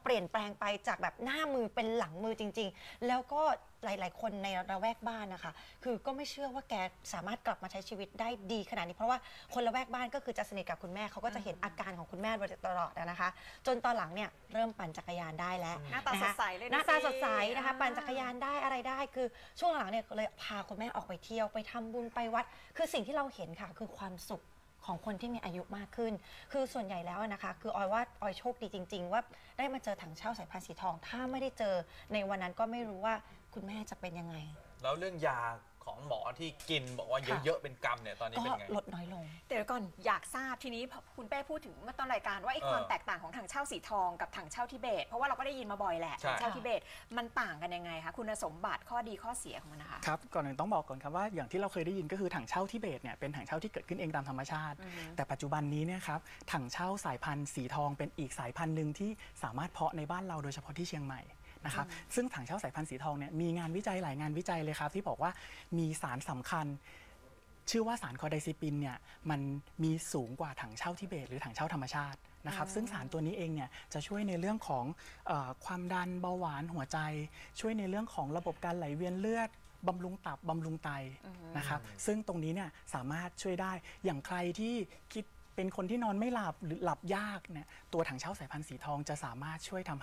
ปลี่ยนแปลงไปจากแบบหน้ามือเป็นหลังมือจริงๆแล้วก็หลายๆคนในระแวกบ้านนะคะคือก็ไม่เชื่อว่าแกสามารถกลับมาใช้ชีวิตได้ดีขนาดนี้เพราะว่าคนละแวกบ้านก็คือจะสนิทกับคุณแม่เขาก็จะเห็นอาการของคุณแม่ตลอดนะคะจนตอนหลังเนี่ยเริ่มปั่นจักรยานได้แล้วหน้าตาสดใสเลยหน้าตาสดใสนะคะปั่นจักรยานได้อะไรได้คือช่วงหลังเนี่ยเลยพาคุณแม่ออกไปเที่ยวไปทำบุญไปวัดคือสิ่งที่เราเห็นค่ะคือความสุขของคนที่มีอายุมากขึ้นคือส่วนใหญ่แล้วนะคะคือออยว่าออยโชคดีจริงๆว่าได้มาเจอถังเช่าสายพันธุ์สีทองถ้าไม่ได้เจอในวันนั้นก็ไม่รู้ว่าคุณแม่จะเป็นยังไงแล้วเรื่องยาของหมอที่กินบอกว่าเยอะๆเป็นกำเนี่ยตอนนี้เป็นไงก็ลดน้อยลงเดี๋ยวก่อนอยากทราบทีนี้คุณเป้พูดถึงเมื่อต้นรายการว่าไอ้ความแตกต่างของถังเช่าสีทองกับถังเช่าทิเบตเพราะว่าเราก็ได้ยินมาบ่อยแหละถังเช่าทิเบตมันต่างกันยังไงคะคุณสมบัติข้อดีข้อเสียของมันนะคะครับก่อนอื่นต้องบอกก่อนครับว่าอย่างที่เราเคยได้ยินก็คือถังเช่าทิเบตเนี่ยเป็นถังเช่าที่เกิดขึ้นเองตามธรรมชาติแต่ปัจจุบันนี้เนี่ยครับถังเช่าสายพันธุ์สีทองเป็นอีกสายพันธุ์หนึ่งที่สามารถเพาะในบ้านเราโดยเฉพาะที่เชียงใหม่นะครับซึ่งถังเช่าสายพันธุ์สีทองเนี่ยมีงานวิจัยหลายงานวิจัยเลยครับที่บอกว่ามีสารสำคัญชื่อว่าสารคอไดซิปินเนี่ยมันมีสูงกว่าถังเช่าทิเบตหรือถังเช่าธรรมชาตินะครับซึ่งสารตัวนี้เองเนี่ยจะช่วยในเรื่องของความดันเบาหวานหัวใจช่วยในเรื่องของระบบการไหลเวียนเลือดบำรุงตับบำรุงไตนะครับซึ่งตรงนี้เนี่ยสามารถช่วยได้อย่างใครที่คิดเป็นคนที่นอนไม่หลับหรือหลับยากเนี่ยตัวถังเช่าสายพันธุ์สีทองจะสามารถช่วยทำ